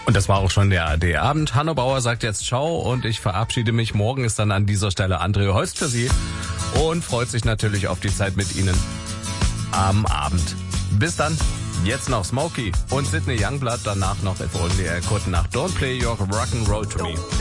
Und das war auch schon der ARD-Abend. Hanno Bauer sagt jetzt Ciao und ich verabschiede mich. Morgen ist dann an dieser Stelle André Holst für Sie und freut sich natürlich auf die Zeit mit Ihnen am Abend. Bis dann. Jetzt noch Smokey und Sidney Youngblood, danach noch If Only I Could nach Don't Play Your Rock'n'Roll to Me.